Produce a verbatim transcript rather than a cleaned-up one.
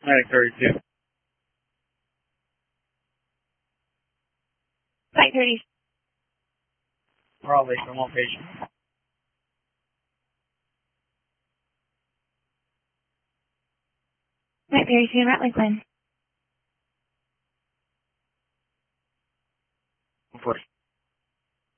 Medic thirty-two. Site thirty. We're all late from one patient. Site thirty-two, Matt Lakeland.